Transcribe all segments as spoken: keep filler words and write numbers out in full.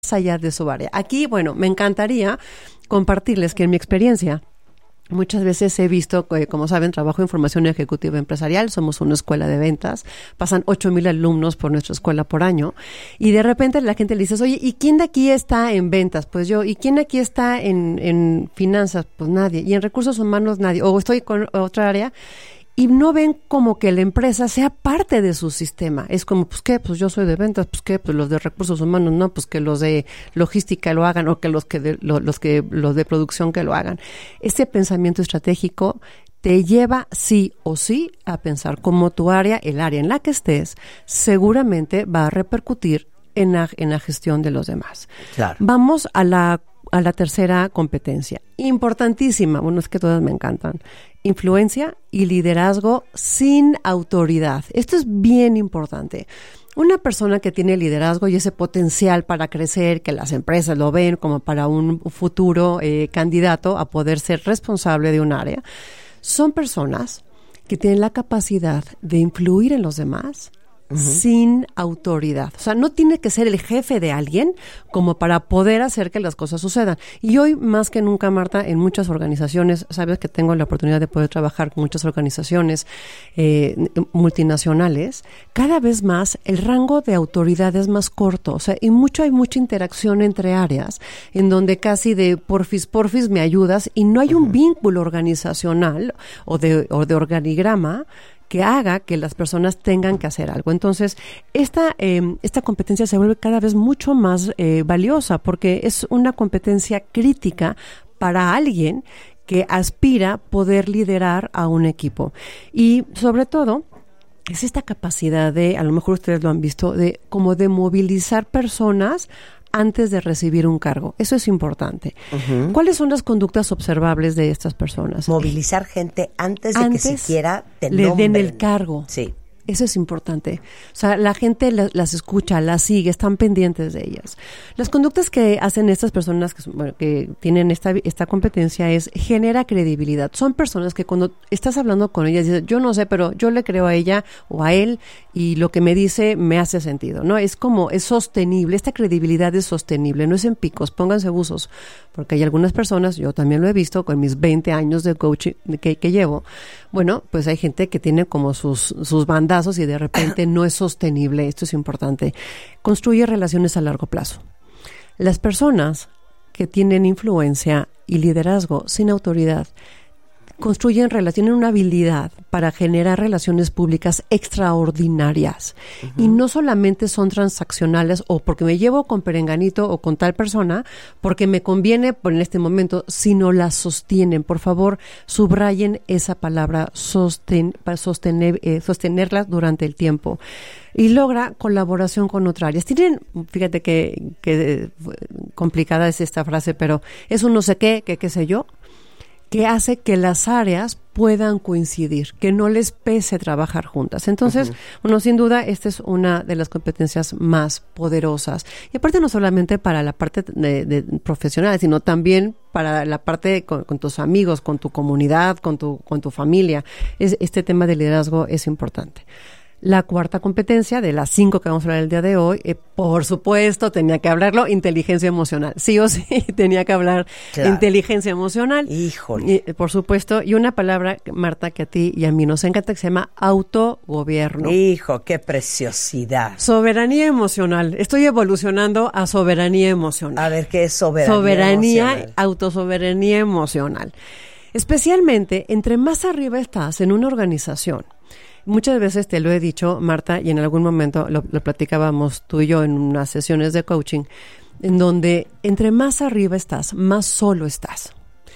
allá de su área. Aquí, bueno, me encantaría compartirles que en mi experiencia muchas veces he visto, eh, como saben, trabajo en formación ejecutiva empresarial, somos una escuela de ventas, pasan ocho mil alumnos por nuestra escuela por año, y de repente la gente le dice, oye, ¿y quién de aquí está en ventas? Pues yo, ¿y quién de aquí está en, en finanzas? Pues nadie, y en recursos humanos nadie, o estoy con otra área, y no ven como que la empresa sea parte de su sistema. Es como, pues qué, pues yo soy de ventas, pues qué, pues los de recursos humanos, no, pues que los de logística lo hagan, o que los que de, lo, los que los de producción que lo hagan. Este pensamiento estratégico te lleva sí o sí a pensar cómo tu área, el área en la que estés, seguramente va a repercutir en la, en la gestión de los demás. Claro. Vamos a la a la tercera competencia, importantísima, bueno, es que todas me encantan, influencia y liderazgo sin autoridad. Esto es bien importante. Una persona que tiene liderazgo y ese potencial para crecer, que las empresas lo ven como para un futuro eh, candidato a poder ser responsable de un área, son personas que tienen la capacidad de influir en los demás, Uh-huh. sin autoridad. O sea, no tiene que ser el jefe de alguien como para poder hacer que las cosas sucedan. Y hoy, más que nunca, Marta, en muchas organizaciones, sabes que tengo la oportunidad de poder trabajar con muchas organizaciones eh, multinacionales, cada vez más el rango de autoridad es más corto. O sea, y mucho hay mucha interacción entre áreas, en donde casi de porfis, porfis me ayudas, y no hay un uh-huh. vínculo organizacional o de, o de organigrama que haga que las personas tengan que hacer algo. Entonces, esta eh, esta competencia se vuelve cada vez mucho más eh, valiosa, porque es una competencia crítica para alguien que aspira a poder liderar a un equipo. Y sobre todo, es esta capacidad de, a lo mejor ustedes lo han visto, de como de movilizar personas antes de recibir un cargo. Eso es importante. Uh-huh. ¿Cuáles son las conductas observables de estas personas? Movilizar gente antes de antes que siquiera te le nombren. den el cargo. Sí. Eso es importante. O sea, la gente las, las escucha, las sigue, están pendientes de ellas. Las conductas que hacen estas personas que, bueno, que tienen esta, esta competencia es genera credibilidad. Son personas que cuando estás hablando con ellas dices, yo no sé, pero yo le creo a ella o a él y lo que me dice me hace sentido, ¿no? Es como, es sostenible. Esta credibilidad es sostenible, no es en picos. Pónganse buzos, porque hay algunas personas, yo también lo he visto con mis veinte años de coaching que, que llevo. Bueno, pues hay gente que tiene como sus, sus bandazos y de repente no es sostenible. Esto es importante. Construye relaciones a largo plazo. Las personas que tienen influencia y liderazgo sin autoridad construyen relaciones, tienen una habilidad para generar relaciones públicas extraordinarias. Uh-huh. Y no solamente son transaccionales o porque me llevo con perenganito o con tal persona, porque me conviene por en este momento, sino las sostienen. Por favor, subrayen esa palabra, sosten, para sostener, eh, sostenerlas durante el tiempo. Y logra colaboración con otras áreas. Tienen, fíjate que, que eh, complicada es esta frase, pero es un no sé qué, que qué sé yo, que hace que las áreas puedan coincidir, que no les pese trabajar juntas. Entonces, uh-huh. bueno, sin duda, esta es una de las competencias más poderosas. Y aparte no solamente para la parte de, de profesional, sino también para la parte con, con tus amigos, con tu comunidad, con tu, con tu familia. Es, este tema de liderazgo es importante. La cuarta competencia, de las cinco que vamos a hablar el día de hoy, eh, por supuesto, tenía que hablarlo, inteligencia emocional. Sí o sí, tenía que hablar claro. inteligencia emocional. Híjole. Y, por supuesto, y una palabra, Marta, que a ti y a mí nos encanta, que se llama autogobierno. Hijo, qué preciosidad. Soberanía emocional. Estoy evolucionando a soberanía emocional. A ver, ¿qué es soberanía Soberanía, emocional? autosoberanía emocional. Especialmente, entre más arriba estás en una organización, muchas veces te lo he dicho, Marta, y en algún momento lo, lo platicábamos tú y yo en unas sesiones de coaching, en donde entre más arriba estás, más solo estás.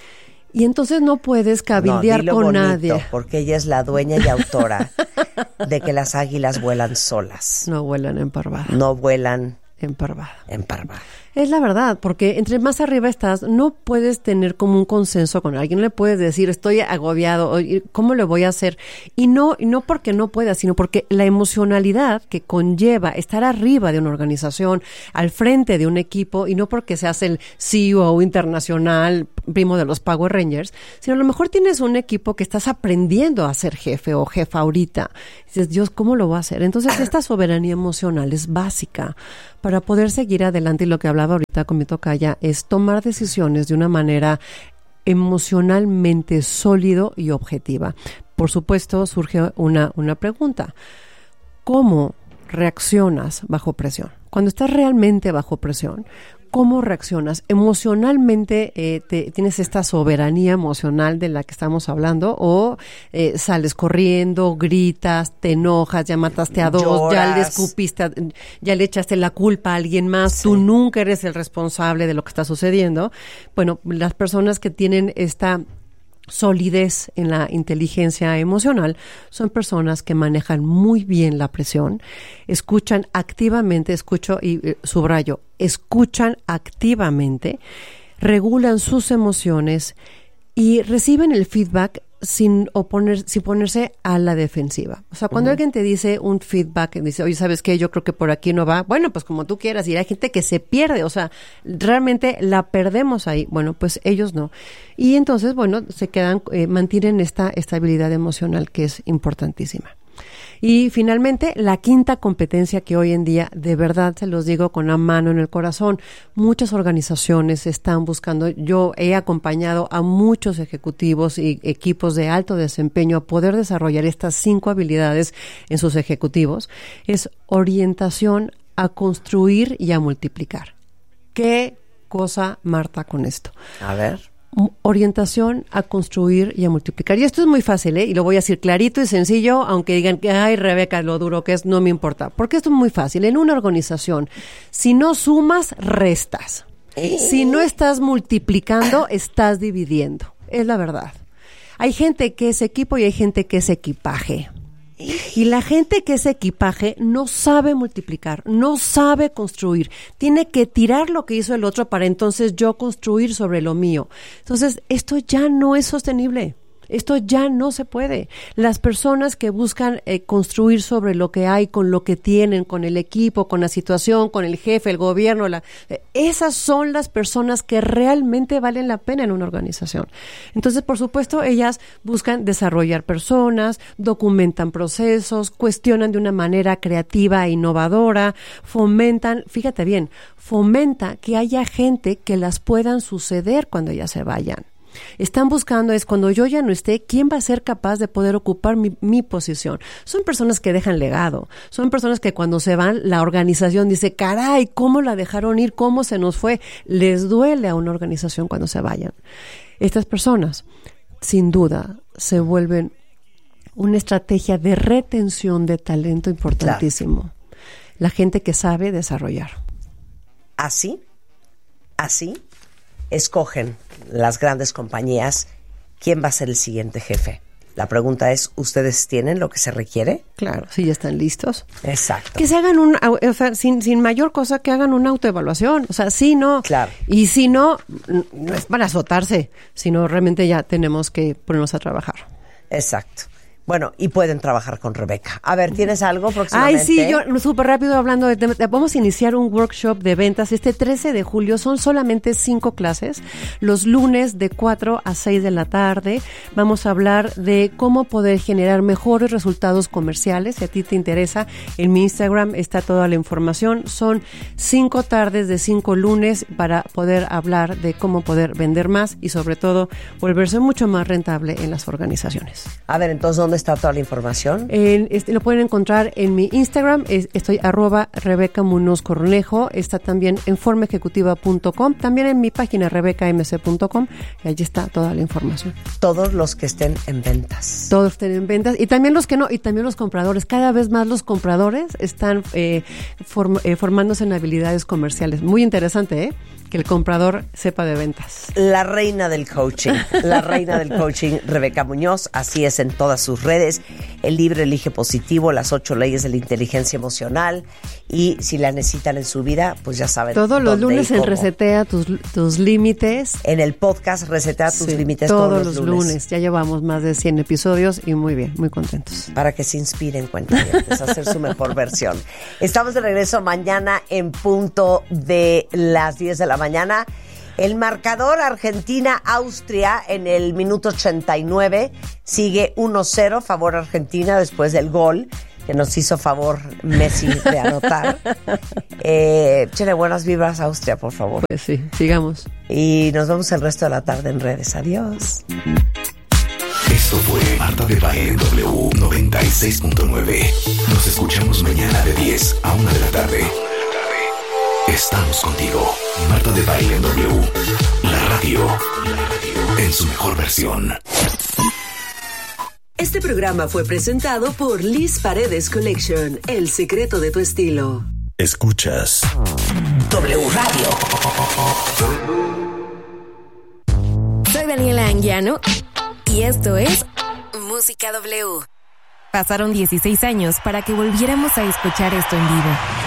Y entonces no puedes cabildear no, con bonito, nadie. Porque ella es la dueña y autora de que las águilas vuelan solas. No vuelan en parvada. No vuelan en parvada. En parvada. Es la verdad, porque entre más arriba estás, no puedes tener como un consenso con alguien. No le puedes decir, estoy agobiado, ¿cómo lo voy a hacer? Y no, y no porque no puedas, sino porque la emocionalidad que conlleva estar arriba de una organización, al frente de un equipo, y no porque seas el C E O internacional, primo de los Power Rangers, sino a lo mejor tienes un equipo que estás aprendiendo a ser jefe o jefa ahorita. Y dices, Dios, ¿cómo lo voy a hacer? Entonces, esta soberanía emocional es básica para poder seguir adelante. Y lo que hablaba ahorita con mi tocaya es tomar decisiones de una manera emocionalmente sólido y objetiva. Por supuesto, surge una, una pregunta. ¿Cómo reaccionas bajo presión? Cuando estás realmente bajo presión, ¿cómo reaccionas? Emocionalmente, eh, te, ¿tienes esta soberanía emocional de la que estamos hablando? ¿O eh, sales corriendo, gritas, te enojas, ya mataste a dos, Lloras. ya le escupiste, ya le echaste la culpa a alguien más, sí. Tú nunca eres el responsable de lo que está sucediendo? Bueno, las personas que tienen esta solidez en la inteligencia emocional son personas que manejan muy bien la presión, escuchan activamente, escucho y eh, subrayo, escuchan activamente, regulan sus emociones y reciben el feedback sin oponer, sin ponerse a la defensiva. O sea, cuando uh-huh. alguien te dice un feedback, dice, oye, ¿sabes qué? Yo creo que por aquí no va. Bueno, pues como tú quieras. Y hay gente que se pierde, o sea, realmente la perdemos ahí. Bueno, pues ellos no. Y entonces, bueno, se quedan, eh, mantienen esta estabilidad emocional que es importantísima. Y finalmente, la quinta competencia que hoy en día, de verdad se los digo con la mano en el corazón, muchas organizaciones están buscando, yo he acompañado a muchos ejecutivos y equipos de alto desempeño a poder desarrollar estas cinco habilidades en sus ejecutivos, es orientación a construir y a multiplicar. ¿Qué cosa, Marta, con esto? A ver. Orientación a construir y a multiplicar. Y esto es muy fácil, ¿eh? Y lo voy a decir clarito y sencillo, aunque digan que, ay, Rebeca, lo duro que es, no me importa. Porque esto es muy fácil. En una organización, si no sumas, restas. Si no estás multiplicando, estás dividiendo. Es la verdad. Hay gente que es equipo y hay gente que es equipaje. Y la gente que es equipaje no sabe multiplicar, no sabe construir. Tiene que tirar lo que hizo el otro para entonces yo construir sobre lo mío. Entonces, esto ya no es sostenible. Esto ya no se puede. Las personas que buscan eh, construir sobre lo que hay, con lo que tienen, con el equipo, con la situación, con el jefe, el gobierno, la, eh, esas son las personas que realmente valen la pena en una organización. Entonces, por supuesto, ellas buscan desarrollar personas, documentan procesos, cuestionan de una manera creativa e innovadora, fomentan, fíjate bien, fomenta que haya gente que las puedan suceder cuando ellas se vayan. Están buscando es cuando yo ya no esté, ¿quién va a ser capaz de poder ocupar mi, mi posición? Son personas que dejan legado, son personas que cuando se van, la organización dice, caray, ¿cómo la dejaron ir? ¿Cómo se nos fue? Les duele a una organización cuando se vayan. Estas personas, sin duda, se vuelven una estrategia de retención de talento importantísimo. Claro. La gente que sabe desarrollar. Así, así, escogen las grandes compañías quién va a ser el siguiente jefe. La pregunta es, ¿ustedes tienen lo que se requiere? Claro, sí, ya están listos. Exacto. Que se hagan un, o sea, sin, sin mayor cosa, que hagan una autoevaluación. O sea, sí, no. Claro. Y si no, no es para azotarse, sino realmente ya tenemos que ponernos a trabajar. Exacto. Bueno, y pueden trabajar con Rebeca. A ver, ¿tienes algo próximamente? Ay, sí, yo súper rápido hablando de, de, vamos a iniciar un workshop de ventas este trece de julio. Son solamente cinco clases, los lunes de cuatro a seis de la tarde. Vamos a hablar de cómo poder generar mejores resultados comerciales. Si a ti te interesa, en mi Instagram está toda la información. Son cinco tardes de cinco lunes para poder hablar de cómo poder vender más y sobre todo volverse mucho más rentable en las organizaciones. A ver, entonces, ¿dónde está toda la información? En, este, lo pueden encontrar en mi Instagram, es, estoy arroba Rebeca Munoz Cornejo, está también en forma ejecutiva punto com, también en mi página rebeca m c punto com, y allí está toda la información. Todos los que estén en ventas. Todos estén en ventas, y también los que no, y también los compradores. Cada vez más los compradores están eh, form, eh, formándose en habilidades comerciales. Muy interesante, ¿eh? Que el comprador sepa de ventas. La reina del coaching, la reina del coaching, Rebeca Munoz, así es en todas sus redes. El libro Elige Positivo, las ocho leyes de la inteligencia emocional, y si la necesitan en su vida, pues ya saben. Todos los lunes en Resetea tus, tus límites. En el podcast Resetea tus sí, límites todos, todos los los lunes. lunes. Ya llevamos más de cien episodios y muy bien, muy contentos. Para que se inspiren, cuentavientes, a hacer su mejor versión. Estamos de regreso mañana en punto de las diez de la mañana. El marcador Argentina-Austria en el minuto ochenta y nueve sigue uno cero, favor Argentina después del gol que nos hizo favor Messi de anotar. Eh, échale buenas vibras a Austria, por favor. Pues sí, sigamos. Y nos vemos el resto de la tarde en redes. Adiós. Esto fue Marta de Baile en W noventa y seis punto nueve. Nos escuchamos mañana de diez a una de la tarde. Estamos contigo. Marta de Baile en W. La radio. La radio en su mejor versión. Este programa fue presentado por Liz Paredes Collection. El secreto de tu estilo. Escuchas W Radio. Soy Daniela Anguiano y esto es Música W. Pasaron dieciséis años para que volviéramos a escuchar esto en vivo.